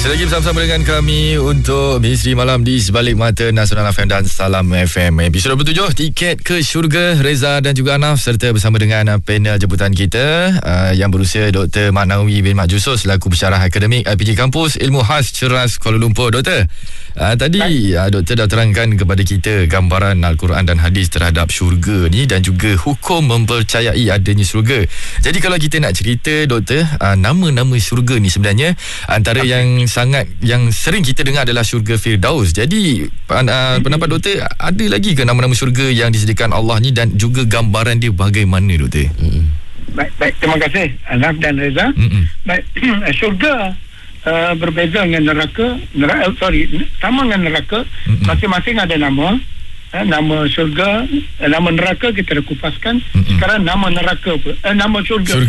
Masih lagi bersama-sama dengan kami untuk Misteri Malam di Sebalik Mata Nasional FM dan Salam FM. Episod 27, Tiket ke Syurga, Reza dan juga Anaf, serta bersama dengan panel jemputan kita yang berusia Dr. Mak Nawi bin Mak Jusos selaku pensyarah akademik PJ Kampus Ilmu Khas Ceras Kuala Lumpur. Doktor, tadi Doktor dah terangkan kepada kita gambaran Al-Quran dan hadis terhadap syurga ni dan juga hukum mempercayai adanya syurga. Jadi kalau kita nak cerita, Doktor, nama-nama syurga ni sebenarnya antara yang sering kita dengar adalah syurga Firdaus. Jadi pendapat Doktor, ada lagi ke nama-nama syurga yang disediakan Allah ni dan juga gambaran dia bagaimana, Doktor? Baik, terima kasih Anaf dan Reza. Baik, syurga berbeza dengan neraka, sama dengan neraka. Masing-masing ada nama. Nama syurga, nama neraka kita dah kupaskan. Sekarang nama neraka pula, nama syurga.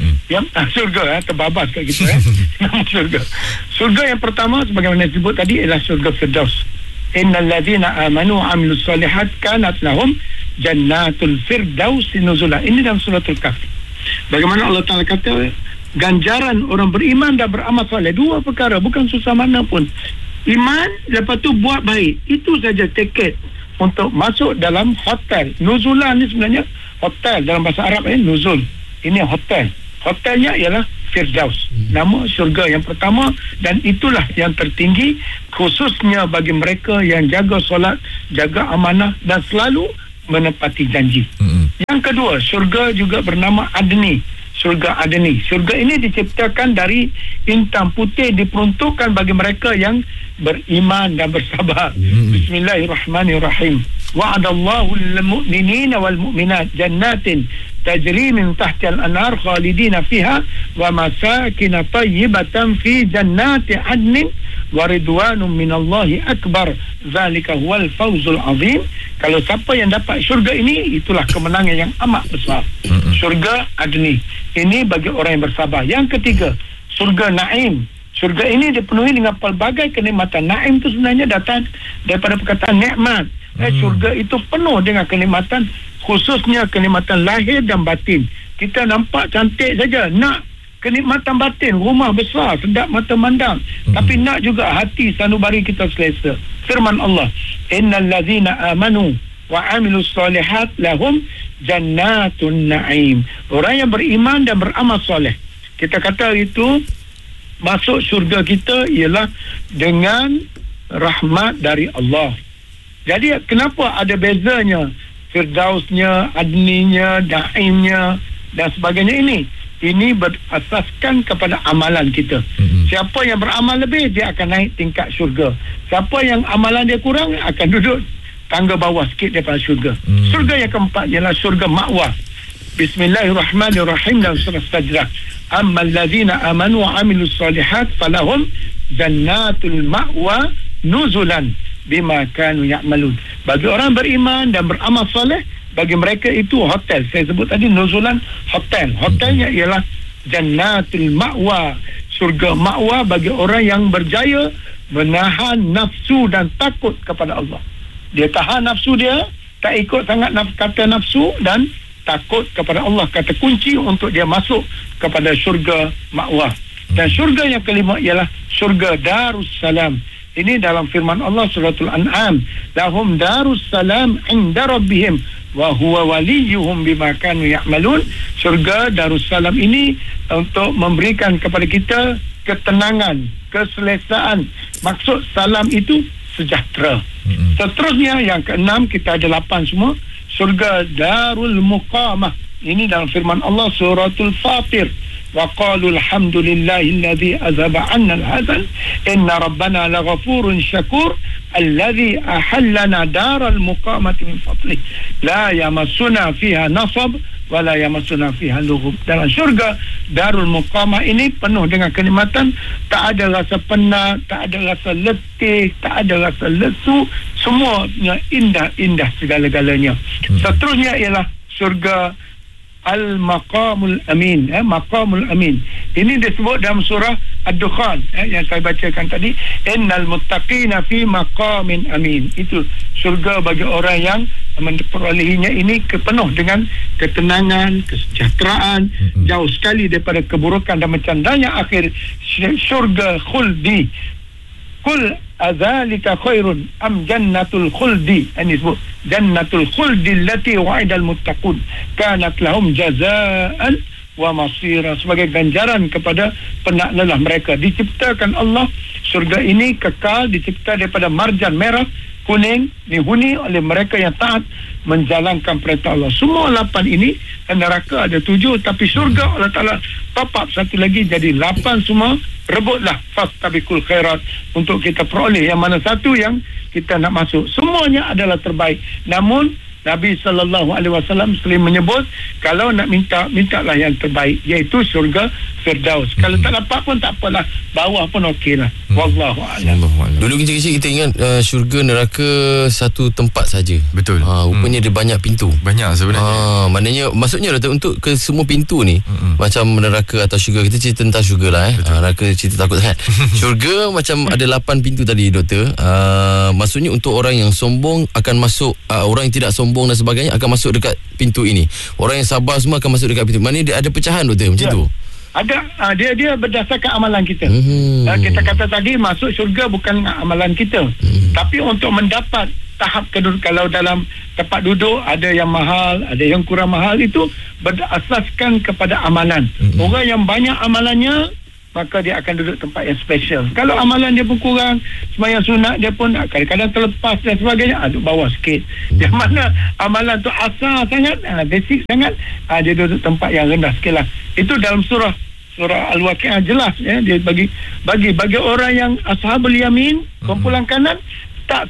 Syurga terbabas kat kita. Nama syurga. Syurga yang pertama sebagaimana disebut tadi ialah syurga Firdaus. Innal ladzina amanu wa amilus solihat kanat lahum jannatul firdaus nuzula. Ini dalam suratul Kahf. Bagaimana Allah Taala kata ganjaran orang beriman dan beramal soleh, dua perkara, bukan susah mana pun. Iman, lepas tu buat baik. Itu saja tiket untuk masuk dalam hotel. Nuzulan ni sebenarnya hotel dalam bahasa Arab nuzul. Ini hotel. Hotelnya ialah Firdaus. Nama syurga yang pertama, dan itulah yang tertinggi khususnya bagi mereka yang jaga solat, jaga amanah dan selalu menepati janji. Yang kedua, syurga juga bernama Adni. Syurga Adni. Syurga ini diciptakan dari intan putih, diperuntukkan bagi mereka yang beriman dan bersabar. Bismillahirrahmanirrahim. Wa'adallahu lil-mu'minina wal-mu'minat jannatin tajri min tahtiha al-anhar khalidina fiha wa masakin tayyibatan fi jannati adnin wa ridwanun minallahi akbar. Zalika huwal fawzul azim. Kalau siapa yang dapat syurga ini, itulah kemenangan yang amat besar. Syurga Adni. Ini bagi orang yang bersabar. Yang ketiga, syurga Naim. Syurga ini dipenuhi dengan pelbagai kenikmatan. Naim itu sebenarnya datang daripada perkataan nikmat. Syurga itu penuh dengan kenikmatan, khususnya kenikmatan lahir dan batin. Kita nampak cantik saja, nak kenikmatan batin, rumah besar, sedap mata mandang, tapi nak juga hati sanubari kita selesa. Firman Allah, innal ladzina amanu wa amilus solihat lahum jannatun na'im. Orang yang beriman dan beramal soleh, kita kata itu masuk syurga kita ialah dengan rahmat dari Allah. Jadi kenapa ada bezanya Firdausnya, Adninya, Na'imnya dan sebagainya ini? Ini berasaskan kepada amalan kita. Siapa yang beramal lebih, dia akan naik tingkat syurga. Siapa yang amalan dia kurang, akan duduk tangga bawah sikit daripada syurga. Syurga yang keempat ialah syurga ma'wa. Bismillahirrahmanirrahim dalam surah Sajdah. Ammal ladzina amanu wa amilus solihat falahum jannatul ma'wa nuzulan bima kanu ya'malun. Bagi orang beriman dan beramal soleh, bagi mereka itu hotel. Saya sebut tadi nuzulan, hotel. Hotelnya ialah jannatul ma'wa, surga ma'wa bagi orang yang berjaya menahan nafsu dan takut kepada Allah. Dia tahan nafsu dia, tak ikut sangat kata nafsu, dan takut kepada Allah. Kata kunci untuk dia masuk kepada syurga ma'wa. Dan syurga yang kelima ialah syurga Darussalam. Ini dalam firman Allah suratul An'am, lahum darussalam inda rabbihim wa huwa waliyuhum bima kanu ya'malun. Syurga Darussalam ini untuk memberikan kepada kita ketenangan, keselesaan. Maksud salam itu sejahtera. Seterusnya yang keenam, kita ada 8 semua, syurga Darul Muqamah. Ini dalam firman Allah suratul Fatir, wa qalu alhamdulillahilladzi azhaba 'anna al-hazan inna rabbana laghafurun syakur alladzi ahallana daral muqamati min fadlih la yamassuna fiha nasab wa la yamassuna fiha lughub. Dalam syurga Darul Muqamah ini penuh dengan kenikmatan, tak ada rasa penat, tak ada rasa letih, tak ada rasa lesu, semuanya indah-indah segala-galanya. Seterusnya ialah syurga Al-Maqamul Amin. Maqamul Amin ini disebut dalam surah Ad-Dukhan yang saya bacakan tadi. Innal muttaqina fi maqamin amin. Itu syurga bagi orang yang memperolehinya ini penuh dengan ketenangan, kesejahteraan, jauh sekali daripada keburukan dan mencandanya akhir syurga khuldi. Qul adzalika khairun am jannatul khuldi, ini sebut jannatul khuldi allati wa'idal muttaqun kanat lahum jazaan wa masira, sebagai ganjaran kepada penaklelah mereka. Diciptakan Allah syurga ini kekal, dicipta daripada marjan merah kuning, dihuni oleh mereka yang taat menjalankan perintah Allah. Semua 8 ini, neraka ada 7, tapi syurga Allah Ta'ala top up satu lagi jadi 8 semua. Rebutlah fastabiqul khairat untuk kita peroleh yang mana satu yang kita nak masuk. Semuanya adalah terbaik. Namun Nabi SAW sering menyebut, kalau nak mintalah yang terbaik, iaitu syurga Firdaus. Kalau tak dapat pun tak apalah, bawah pun okeylah. Wallahu a'lam. Dulu kecil-kecil kita ingat syurga neraka satu tempat saja. Betul. Rupanya dia banyak pintu. Banyak sebenarnya. Maknanya maksudnya untuk ke semua pintu ni, macam neraka atau syurga, kita cerita tentang syurga lah neraka cerita takut sangat. Syurga macam ada 8 pintu tadi doktor. Maksudnya untuk orang yang sombong akan masuk, orang yang tidak sombong dan sebagainya akan masuk dekat pintu ini. Orang yang sabar semua akan masuk dekat pintu. Maknanya dia ada pecahan doktor macam tu. Ada, dia berdasarkan amalan kita. Kita kata tadi masuk syurga bukan amalan kita, tapi untuk mendapat tahap kedudukan, kalau dalam tempat duduk ada yang mahal, ada yang kurang mahal, itu berasaskan kepada amalan. Orang yang banyak amalannya, maka dia akan duduk tempat yang special. Kalau amalan dia pun kurang, sembahyang sunat dia pun kadang-kadang terlepas dan sebagainya, duduk bawah sikit. Yang mana amalan tu asal sangat, basic sangat, dia duduk tempat yang rendah sikit lah. Itu dalam surah Al-Waqi'ah jelas, dia bagi orang yang ashabul yamin, kumpulan kanan, tak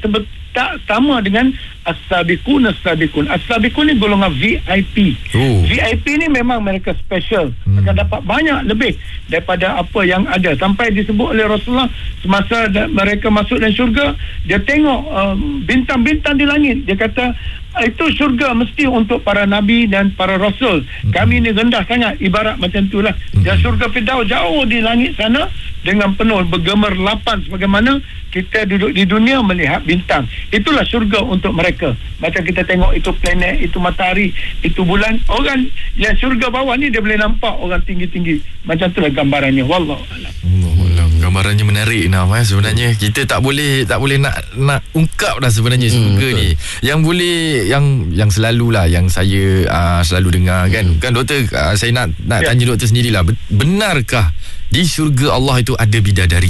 sama dengan as-sabiqun. As-sabiqun ni golongan VIP. VIP ni memang mereka special, akan dapat banyak lebih daripada apa yang ada. Sampai disebut oleh Rasulullah semasa mereka masuk dalam syurga, dia tengok bintang-bintang di langit, dia kata itu syurga mesti untuk para nabi dan para rasul. Kami ni rendah sangat, ibarat macam itulah. Dan syurga Firdaus jauh di langit sana dengan penuh bergemerlapan, sebagaimana kita duduk di dunia melihat bintang. Itulah syurga untuk mereka. Macam kita tengok itu planet, itu matahari, itu bulan. Orang yang syurga bawah ni dia boleh nampak orang tinggi-tinggi. Macam itulah gambarannya. Wallahu a'lam. Gambarannya menarik sebenarnya. Kita tak boleh nak ungkap dah sebenarnya syurga ni. Yang boleh, yang selalulah yang saya selalu dengar kan doktor, saya nak tanya doktor sendirilah, benarkah di syurga Allah itu ada bidadari?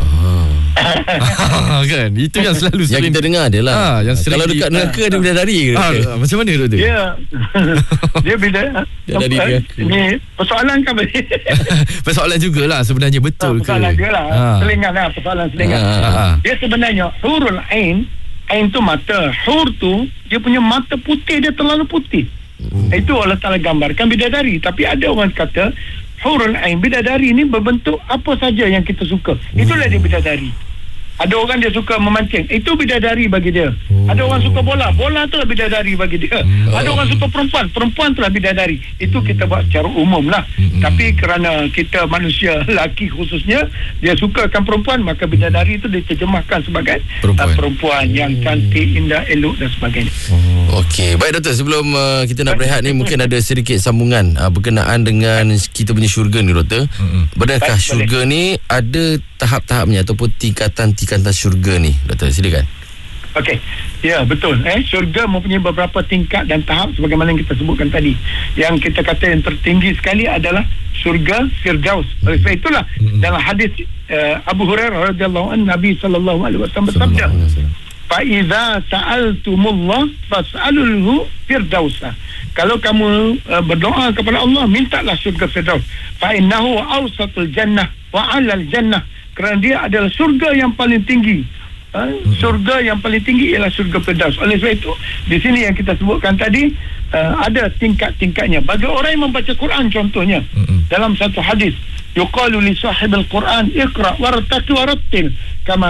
Kan itu yang selalu yang kita dengar dia lah. Kalau dekat neraka ada bidadari ke? Macam mana doktor? Dia bidadari ni persoalan kan? Persoalan jugalah sebenarnya, betul ke? Persoalan jugalah. Selingan lah, persoalan selingan. Dia sebenarnya hurul ain tu mata. Hur tu dia punya mata putih, dia terlalu putih. Itu Allah Ta'ala gambarkan bidadari. Tapi ada orang kata hurul ain, bidadari ni berbentuk apa saja yang kita suka. Itulah dia bidadari. Ada orang dia suka memancing, itu bidadari bagi dia. Ada orang suka bola tu lah bidadari bagi dia. Ada orang suka perempuan tu lah bidadari. Itu kita buat secara umum lah. Tapi kerana kita manusia lelaki khususnya, dia sukakan perempuan, maka bidadari itu diterjemahkan sebagai perempuan yang cantik, indah, elok dan sebagainya. Okey, baik doktor, sebelum kita nak berehat ni, mungkin ada sedikit sambungan berkenaan dengan kita punya syurga ni doktor. Benarkah syurga ni ada tahap-tahapnya ataupun tingkatan syurga ni doktor, silakan. Okey, ya betul. Syurga mempunyai beberapa tingkat dan tahap sebagaimana yang kita sebutkan tadi. Yang kita kata yang tertinggi sekali adalah syurga Firdaus. Oleh sebab itulah dalam hadis Abu Hurairah radhiyallahu anhu, Nabi sallallahu alaihi wasallam bersabda, fa idza sa'altumullah fas'alulhu firdausa. Kalau kamu berdoa kepada Allah, mintalah syurga Firdaus. Fa innahu awsatul jannah wa 'alal jannah. Kerana dia adalah syurga yang paling tinggi. Syurga yang paling tinggi ialah syurga Firdaus. Oleh sebab itu, di sini yang kita sebutkan tadi, ada tingkat-tingkatnya. Bagi orang yang membaca Quran contohnya, dalam satu hadis, yuqalu li sahibil Quran iqra wartaqi warattil kama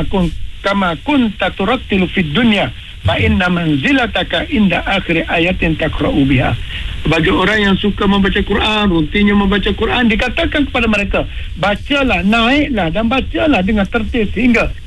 kunta turattilu fid dunya fa inna manzilataka inda akhir ayatin taqra'u biha. Bagi orang yang suka membaca Quran, rutinnya membaca Quran, dikatakan kepada mereka, bacalah, naiklah dan bacalah dengan tertib sehingga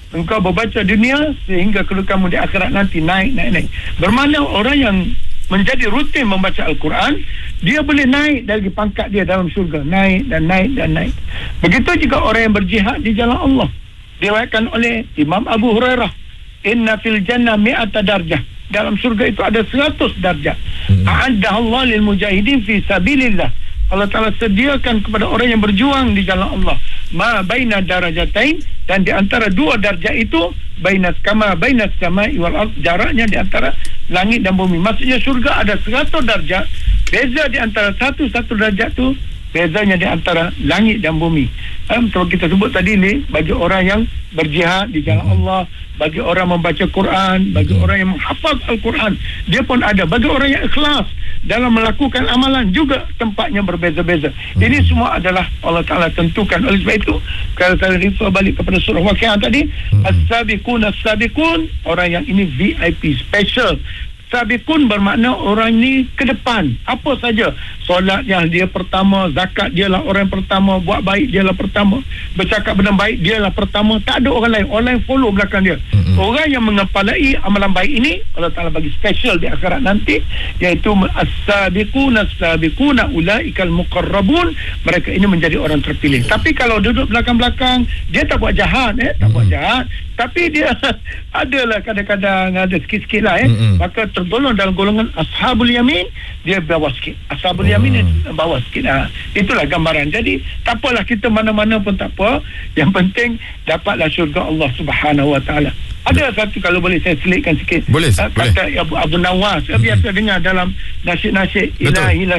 engkau berbaca dunia sehingga kedudukanmu di akhirat nanti naik. Bermakna orang yang menjadi rutin membaca Al-Quran, dia boleh naik dari pangkat dia dalam syurga, naik. Begitu juga orang yang berjihad di jalan Allah. Diriwayatkan oleh Imam Abu Hurairah, inna fil jannah mi'ata darjah, dalam syurga itu ada 100 darjah. A'addah Allah lil mujahidin fi sabilillah, Allah Ta'ala sediakan kepada orang yang berjuang di jalan Allah ma baina darajatain, dan di antara 2 darjah itu bainas samai wal ard, jaraknya di antara langit dan bumi. Maksudnya syurga ada 100 darjah, beza di antara satu darjah tu bezanya di antara langit dan bumi. Kalau kita sebut tadi ni, bagi orang yang berjihad di jalan Allah, bagi orang membaca Quran, bagi orang yang menghafaz Al-Quran, dia pun ada. Bagi orang yang ikhlas dalam melakukan amalan juga tempatnya berbeza-beza. Ini semua adalah Allah Ta'ala tentukan. Oleh sebab itu, kalau saya refer balik kepada surah Waqiah tadi, as-sabiqun, orang yang ini VIP special. Sabiqun bermakna orang ni ke depan. Apa saja, solatnya dia pertama, zakat dia lah orang pertama, buat baik dia lah pertama, bercakap benda baik dia lah pertama. Tak ada orang lain follow belakang dia. Orang yang mengepalai amalan baik ini, Allah Ta'ala bagi special di akhirat nanti, iaitu as-sabiquna ulaikal muqarrabun, mereka ini menjadi orang terpilih. Tapi kalau duduk belakang-belakang, dia tak buat jahat, tapi dia adalah kadang-kadang ada sikit-sikit lah, maka tergolong dalam golongan ashabul yamin, dia bawah sikit. Ashabul yamin bawah sikit. Itulah gambaran. Jadi tak apalah, kita mana-mana pun tak apa, yang penting dapatlah syurga Allah Subhanahu wa Ta'ala. Ada satu, kalau boleh saya selitkan sikit, boleh. Kata Abu Nawas, saya biasa dengar dalam nasyid-nasyid, ilahi la